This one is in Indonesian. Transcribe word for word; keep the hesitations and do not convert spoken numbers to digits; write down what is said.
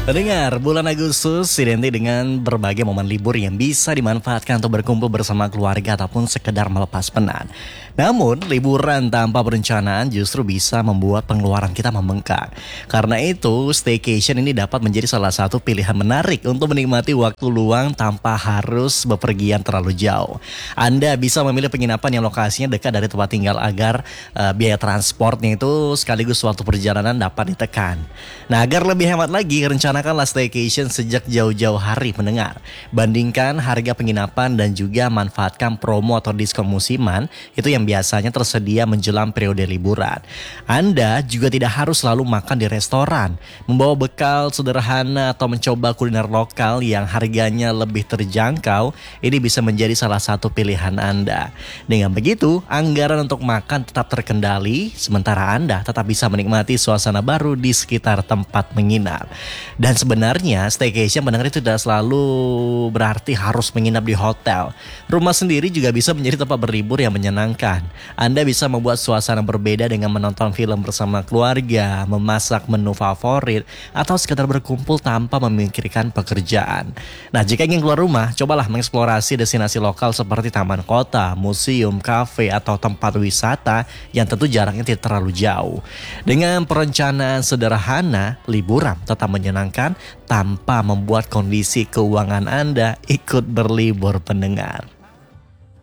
Pendengar, bulan Agustus identik dengan berbagai momen libur yang bisa dimanfaatkan untuk berkumpul bersama keluarga ataupun sekedar melepas penat. Namun, liburan tanpa perencanaan justru bisa membuat pengeluaran kita membengkak. Karena itu, staycation ini dapat menjadi salah satu pilihan menarik untuk menikmati waktu luang tanpa harus bepergian terlalu jauh. Anda bisa memilih penginapan yang lokasinya dekat dari tempat tinggal agar uh, biaya transportnya itu sekaligus waktu perjalanan dapat ditekan. Nah, agar lebih hemat lagi, rencanakanlah staycation sejak jauh-jauh hari pendengar. Bandingkan harga penginapan dan juga manfaatkan promo atau diskon musiman itu yang biasanya tersedia menjelang periode liburan. Anda juga tidak harus selalu makan di restoran. Membawa bekal sederhana atau mencoba kuliner lokal yang harganya lebih terjangkau, ini bisa menjadi salah satu pilihan Anda. Dengan begitu, anggaran untuk makan tetap terkendali, sementara Anda tetap bisa menikmati suasana baru di sekitar tempat menginap. Dan sebenarnya staycation pendengar itu tidak selalu berarti harus menginap di hotel. Rumah sendiri juga bisa menjadi tempat berlibur yang menyenangkan. Anda bisa membuat suasana berbeda dengan menonton film bersama keluarga, memasak menu favorit, atau sekedar berkumpul tanpa memikirkan pekerjaan. Nah, jika ingin keluar rumah, cobalah mengeksplorasi destinasi lokal seperti taman kota, museum, kafe, atau tempat wisata yang tentu jaraknya tidak terlalu jauh. Dengan perencanaan sederhana, liburan tetap menyenangkan tanpa membuat kondisi keuangan Anda ikut berlibur pendengar.